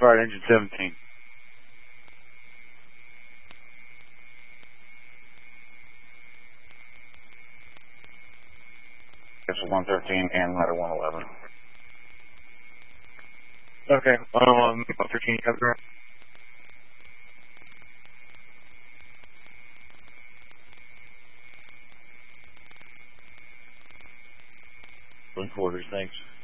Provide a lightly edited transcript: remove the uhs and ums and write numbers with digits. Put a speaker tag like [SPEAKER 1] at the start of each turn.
[SPEAKER 1] fired engine 17.
[SPEAKER 2] This is 113 and ladder 111.
[SPEAKER 1] Okay, 113, you have the
[SPEAKER 2] Quarters, thanks.